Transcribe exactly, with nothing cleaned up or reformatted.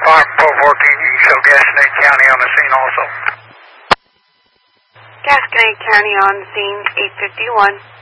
Farm four fourteen, you can show Gasconade County on the scene also. Gasconade County on the scene, eight fifty-one.